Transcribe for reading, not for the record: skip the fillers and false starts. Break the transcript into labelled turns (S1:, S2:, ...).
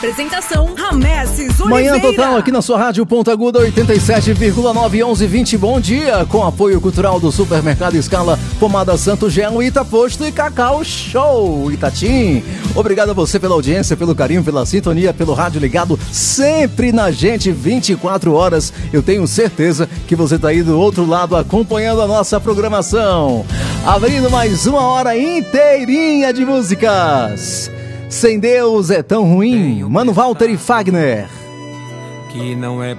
S1: Apresentação Rameses Oliveira.
S2: Manhã total aqui na sua rádio Ponta Aguda 87,9 11:20. Bom dia, com apoio cultural do Supermercado Escala, Pomada Santo Gelo, Itaposto e Cacau Show Itatim. Obrigado a você pela audiência, pelo carinho, pela sintonia, pelo rádio ligado sempre na gente 24 horas. Eu tenho certeza que você está aí do outro lado acompanhando a nossa programação. Abrindo mais uma hora inteirinha de músicas. Sem Deus é tão ruim. Mano Walter e Fagner.
S3: Que não é